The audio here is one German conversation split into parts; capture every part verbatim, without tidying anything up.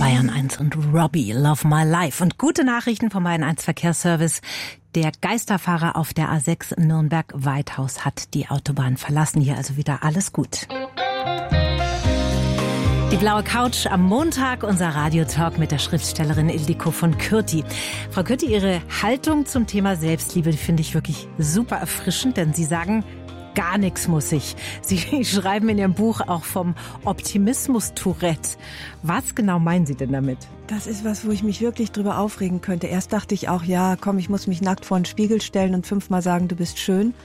Bayern eins und Robbie, Love My Life. Und gute Nachrichten vom Bayern eins Verkehrsservice. Der Geisterfahrer auf der A sechs in Nürnberg-Weithaus hat die Autobahn verlassen. Hier also wieder alles gut. Die blaue Couch am Montag, unser Radiotalk mit der Schriftstellerin Ildiko von Kürti. Frau Kürti, Ihre Haltung zum Thema Selbstliebe, die finde ich wirklich super erfrischend, denn Sie sagen, gar nichts muss ich. Sie schreiben in Ihrem Buch auch vom Optimismus-Tourette. Was genau meinen Sie denn damit? Das ist was, wo ich mich wirklich drüber aufregen könnte. Erst dachte ich auch, ja, komm, ich muss mich nackt vor den Spiegel stellen und fünfmal sagen, du bist schön.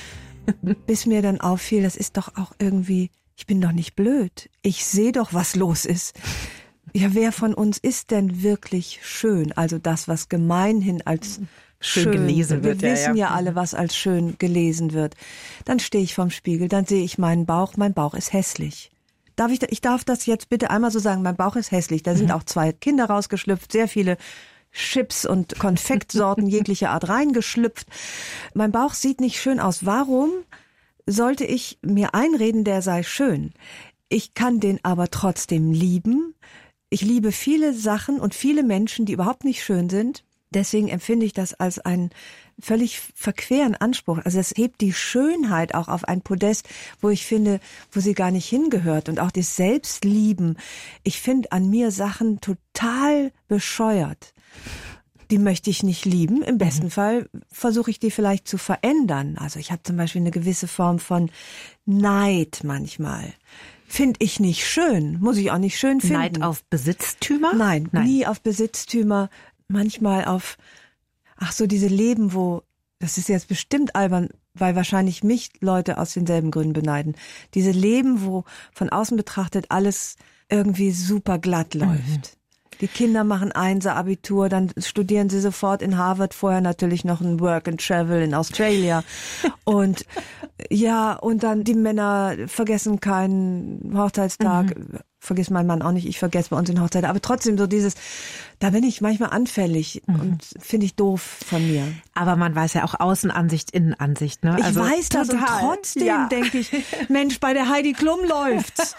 Bis mir dann auffiel, das ist doch auch irgendwie, ich bin doch nicht blöd. Ich sehe doch, was los ist. Ja, wer von uns ist denn wirklich schön? Also das, was gemeinhin als schön, schön gelesen wird. Wir ja, wissen ja. ja alle, was als schön gelesen wird. Dann stehe ich vorm Spiegel, dann sehe ich meinen Bauch. Mein Bauch ist hässlich. Darf ich, ich darf das jetzt bitte einmal so sagen, mein Bauch ist hässlich. Da sind mhm. auch zwei Kinder rausgeschlüpft, sehr viele Chips und Konfektsorten jeglicher Art reingeschlüpft. Mein Bauch sieht nicht schön aus. Warum sollte ich mir einreden, der sei schön? Ich kann den aber trotzdem lieben. Ich liebe viele Sachen und viele Menschen, die überhaupt nicht schön sind. Deswegen empfinde ich das als einen völlig verqueren Anspruch. Also es hebt die Schönheit auch auf ein Podest, wo ich finde, wo sie gar nicht hingehört. Und auch das Selbstlieben. Ich finde an mir Sachen total bescheuert. Die möchte ich nicht lieben. Im besten mhm. Fall versuche ich die vielleicht zu verändern. Also ich habe zum Beispiel eine gewisse Form von Neid manchmal. Finde ich nicht schön. Muss ich auch nicht schön finden. Neid auf Besitztümer? Nein, Nein, nie auf Besitztümer. Manchmal auf, ach so, diese Leben, wo, das ist jetzt bestimmt albern, weil wahrscheinlich mich Leute aus denselben Gründen beneiden. Diese Leben, wo von außen betrachtet alles irgendwie super glatt läuft. Mhm. Die Kinder machen Einser-Abitur, dann studieren sie sofort in Harvard, vorher natürlich noch ein Work and Travel in Australia. Und ja, und dann die Männer vergessen keinen Hochzeitstag. Mhm. Vergisst mein Mann auch nicht, ich vergesse bei uns den Hochzeitstag. Aber trotzdem so dieses, da bin ich manchmal anfällig mhm. und finde ich doof von mir. Aber man weiß ja auch Außenansicht, Innenansicht, ne? Ich also weiß das und trotzdem ja. denke ich, Mensch, bei der Heidi Klum läuft's.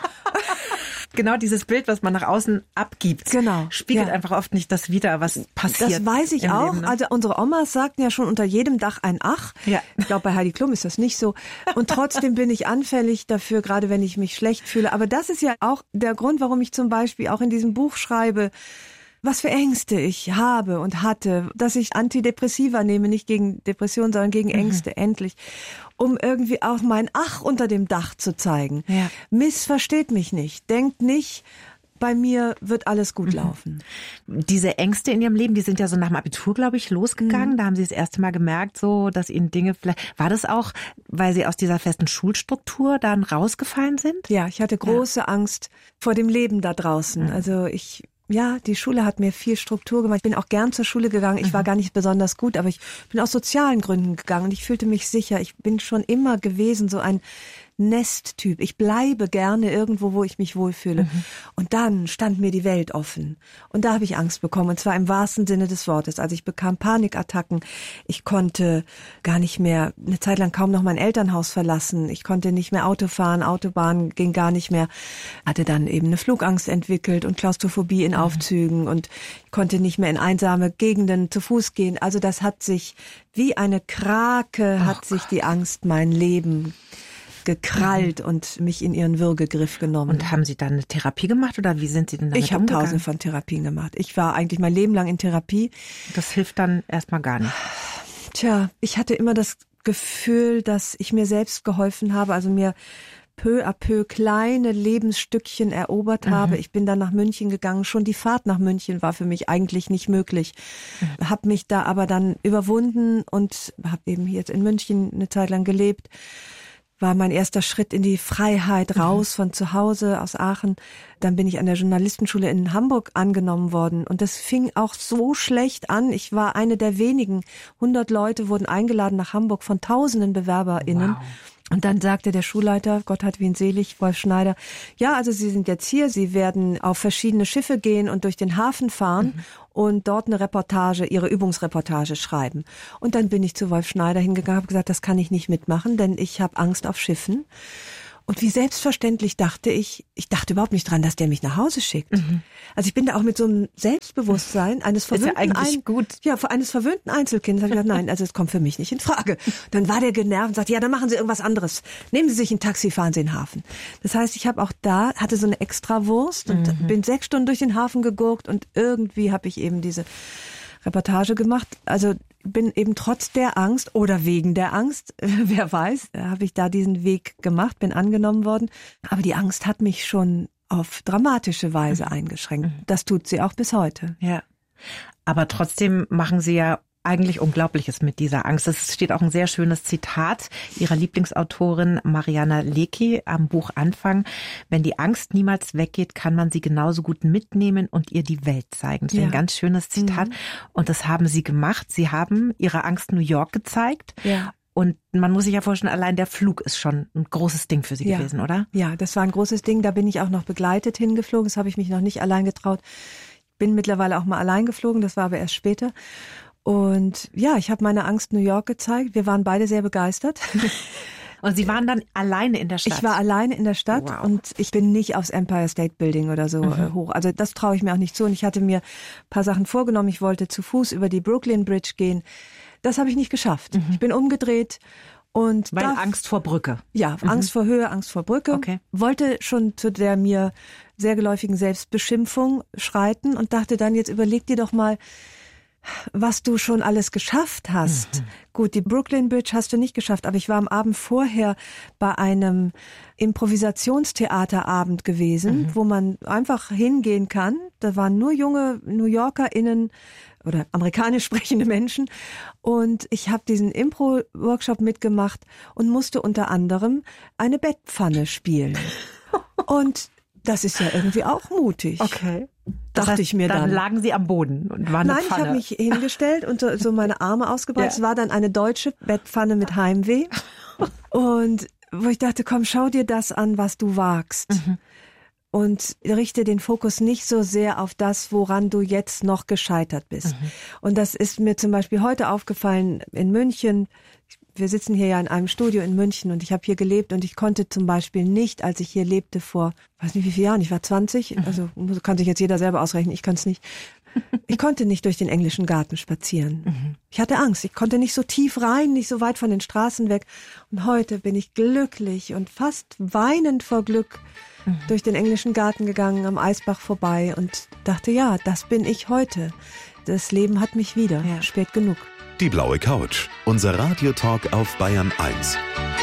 Genau dieses Bild, was man nach außen abgibt, genau. spiegelt ja. einfach oft nicht das wider, was passiert. Das weiß ich auch. Leben, ne? Also unsere Omas sagten ja schon unter jedem Dach ein Ach. Ja. Ich glaube, bei Heidi Klum ist das nicht so. Und trotzdem bin ich anfällig dafür, gerade wenn ich mich schlecht fühle. Aber das ist ja auch der Grund, warum ich zum Beispiel auch in diesem Buch schreibe, was für Ängste ich habe und hatte, dass ich Antidepressiva nehme, nicht gegen Depressionen, sondern gegen Ängste, mhm. endlich, um irgendwie auch mein Ach unter dem Dach zu zeigen. Ja. Missversteht mich nicht, denkt nicht, bei mir wird alles gut laufen. Diese Ängste in Ihrem Leben, die sind ja so nach dem Abitur, glaube ich, losgegangen. Mhm. Da haben Sie das erste Mal gemerkt, so, dass Ihnen Dinge vielleicht, war das auch, weil Sie aus dieser festen Schulstruktur dann rausgefallen sind? Ja, ich hatte große ja. Angst vor dem Leben da draußen. Mhm. Also ich Ja, die Schule hat mir viel Struktur gemacht. Ich bin auch gern zur Schule gegangen. Ich war gar nicht besonders gut, aber ich bin aus sozialen Gründen gegangen und ich fühlte mich sicher. Ich bin schon immer gewesen so ein Nesttyp. Ich bleibe gerne irgendwo, wo ich mich wohlfühle. Mhm. Und dann stand mir die Welt offen. Und da habe ich Angst bekommen. Und zwar im wahrsten Sinne des Wortes. Also ich bekam Panikattacken. Ich konnte gar nicht mehr, eine Zeit lang kaum noch mein Elternhaus verlassen. Ich konnte nicht mehr Auto fahren. Autobahn ging gar nicht mehr. Hatte dann eben eine Flugangst entwickelt und Klaustrophobie in mhm. Aufzügen. Und ich konnte nicht mehr in einsame Gegenden zu Fuß gehen. Also das hat sich wie eine Krake, oh hat Gott. sich die Angst mein Leben gekrallt mhm. und mich in ihren Würgegriff genommen. Und haben Sie dann eine Therapie gemacht oder wie sind Sie denn damit Ich habe tausende von Therapien gemacht. Ich war eigentlich mein Leben lang in Therapie. Das hilft dann erstmal gar nicht. Tja, ich hatte immer das Gefühl, dass ich mir selbst geholfen habe, also mir peu à peu kleine Lebensstückchen erobert habe. Mhm. Ich bin dann nach München gegangen. Schon die Fahrt nach München war für mich eigentlich nicht möglich. Mhm. Habe mich da aber dann überwunden und habe eben hier jetzt in München eine Zeit lang gelebt. War mein erster Schritt in die Freiheit raus mhm. von zu Hause aus Aachen. Dann bin ich an der Journalistenschule in Hamburg angenommen worden. Und das fing auch so schlecht an. Ich war eine der wenigen. hundert Leute wurden eingeladen nach Hamburg von tausenden BewerberInnen. Wow. Und dann sagte der Schulleiter, Gott hat ihn selig, Wolf Schneider, ja, also Sie sind jetzt hier, Sie werden auf verschiedene Schiffe gehen und durch den Hafen fahren mhm. und dort eine Reportage, Ihre Übungsreportage schreiben. Und dann bin ich zu Wolf Schneider hingegangen, habe gesagt, das kann ich nicht mitmachen, denn ich habe Angst auf Schiffen. Und wie selbstverständlich dachte ich, ich dachte überhaupt nicht dran, dass der mich nach Hause schickt. Mhm. Also ich bin da auch mit so einem Selbstbewusstsein eines verwöhnten, ist ja eigentlich Ein- gut. Ja, eines verwöhnten Einzelkindes. Habe ich gedacht, nein, also es kommt für mich nicht in Frage. Dann war der genervt und sagte, ja, dann machen Sie irgendwas anderes. Nehmen Sie sich ein Taxi, fahren Sie in den Hafen. Das heißt, ich habe auch da, hatte so eine Extrawurst und mhm. bin sechs Stunden durch den Hafen gegurkt und irgendwie habe ich eben diese Reportage gemacht. Also bin eben trotz der Angst oder wegen der Angst, wer weiß, habe ich da diesen Weg gemacht, bin angenommen worden. Aber die Angst hat mich schon auf dramatische Weise eingeschränkt. Das tut sie auch bis heute. Ja. Aber trotzdem machen Sie ja eigentlich Unglaubliches mit dieser Angst. Es steht auch ein sehr schönes Zitat Ihrer Lieblingsautorin Mariana Lecki am Buchanfang. Wenn die Angst niemals weggeht, kann man sie genauso gut mitnehmen und ihr die Welt zeigen. Das ist ja ein ganz schönes Zitat. Mhm. Und das haben Sie gemacht. Sie haben Ihre Angst New York gezeigt. Ja. Und man muss sich ja vorstellen, allein der Flug ist schon ein großes Ding für Sie ja. gewesen, oder? Ja, das war ein großes Ding. Da bin ich auch noch begleitet hingeflogen. Das habe ich mich noch nicht allein getraut. Ich bin mittlerweile auch mal allein geflogen. Das war aber erst später. Und ja, ich habe meine Angst New York gezeigt. Wir waren beide sehr begeistert. Und Sie waren dann alleine in der Stadt? Ich war alleine in der Stadt wow. und ich bin nicht aufs Empire State Building oder so mhm. hoch. Also das traue ich mir auch nicht zu. Und ich hatte mir ein paar Sachen vorgenommen. Ich wollte zu Fuß über die Brooklyn Bridge gehen. Das habe ich nicht geschafft. Mhm. Ich bin umgedreht. Und Weil da, Angst vor Brücke? Ja, mhm. Angst vor Höhe, Angst vor Brücke. Okay. Wollte schon zu der mir sehr geläufigen Selbstbeschimpfung schreiten und dachte dann, jetzt überleg dir doch mal, was du schon alles geschafft hast. Mhm. Gut, die Brooklyn Bridge hast du nicht geschafft, aber ich war am Abend vorher bei einem Improvisationstheaterabend gewesen, mhm. wo man einfach hingehen kann. Da waren nur junge New YorkerInnen oder amerikanisch sprechende Menschen und ich habe diesen Impro-Workshop mitgemacht und musste unter anderem eine Bettpfanne spielen. Und das ist ja irgendwie auch mutig. Okay. Das dachte heißt, ich mir dann. Dann lagen Sie am Boden und waren eine Nein, Pfanne. ich habe mich hingestellt und so, so meine Arme ausgebreitet. Ja. Es war dann eine deutsche Bettpfanne mit Heimweh. Und wo ich dachte, komm, schau dir das an, was du wagst. Mhm. Und richte den Fokus nicht so sehr auf das, woran du jetzt noch gescheitert bist. Mhm. Und das ist mir zum Beispiel heute aufgefallen in München. Wir sitzen hier ja in einem Studio in München und ich habe hier gelebt und ich konnte zum Beispiel nicht, als ich hier lebte vor, weiß nicht wie viele Jahren, ich war zwanzig, also kann sich jetzt jeder selber ausrechnen, ich kann es nicht. Ich konnte nicht durch den englischen Garten spazieren. Mhm. Ich hatte Angst, ich konnte nicht so tief rein, nicht so weit von den Straßen weg. Und heute bin ich glücklich und fast weinend vor Glück mhm. durch den englischen Garten gegangen, am Eisbach vorbei und dachte, ja, das bin ich heute. Das Leben hat mich wieder, ja. Spät genug. Die blaue Couch, unser Radiotalk auf Bayern eins.